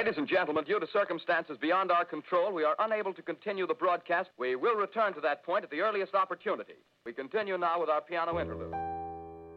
Ladies and gentlemen, due to circumstances beyond our control, we are unable to continue the broadcast. We will return to that point at the earliest opportunity. We continue now with our piano interlude.